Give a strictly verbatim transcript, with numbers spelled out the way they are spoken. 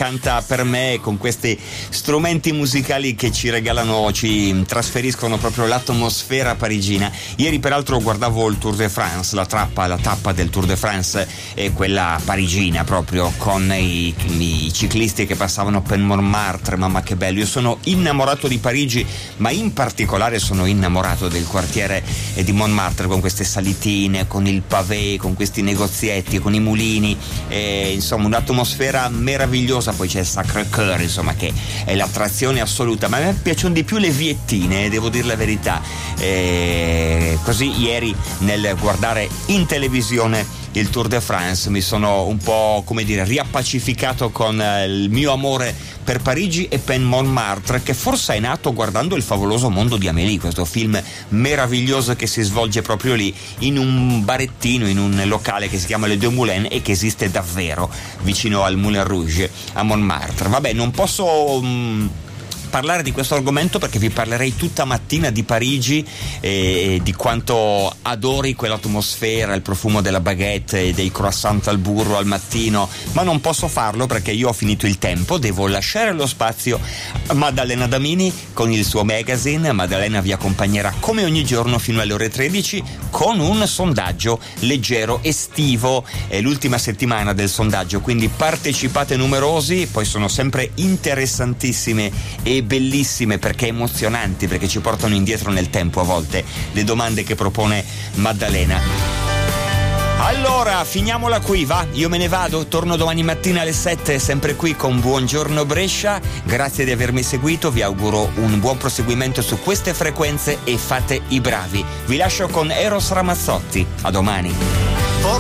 canta per me, con questi strumenti musicali che ci regalano, ci trasferiscono proprio l'atmosfera parigina. Ieri peraltro guardavo il Tour de France, la tappa, la tappa del Tour de France è quella parigina, proprio con i, i ciclisti che passavano per Montmartre. Mamma che bello, io sono innamorato di Parigi, ma in particolare sono innamorato del quartiere di Montmartre, con queste salitine, con il pavé, con questi negozietti, con i mulini, eh, insomma un'atmosfera meravigliosa. Poi c'è il Sacré-Cœur, insomma, che è l'attrazione assoluta, ma a me piacciono di più le viettine, devo dire la verità. Eh, così ieri nel guardare in televisione il Tour de France mi sono un po', come dire, riappacificato con eh, il mio amore per Parigi e per Montmartre, che forse è nato guardando Il favoloso mondo di Amélie, questo film meraviglioso che si svolge proprio lì, in un barettino, in un locale che si chiama Le Deux Moulins e che esiste davvero vicino al Moulin Rouge a Montmartre. Vabbè, non posso mh, parlare di questo argomento perché vi parlerei tutta mattina di Parigi e di quanto adori quell'atmosfera, il profumo della baguette e dei croissant al burro al mattino, ma non posso farlo perché io ho finito il tempo, devo lasciare lo spazio a Maddalena Damini con il suo magazine. Maddalena vi accompagnerà come ogni giorno fino alle ore tredici con un sondaggio leggero estivo, è l'ultima settimana del sondaggio, quindi partecipate numerosi, poi sono sempre interessantissime e bellissime perché emozionanti, perché ci portano indietro nel tempo a volte le domande che propone Maddalena. Allora, finiamola qui, va? Io me ne vado, torno domani mattina alle sette, sempre qui con Buongiorno Brescia. Grazie di avermi seguito, vi auguro un buon proseguimento su queste frequenze e fate i bravi. Vi lascio con Eros Ramazzotti. A domani.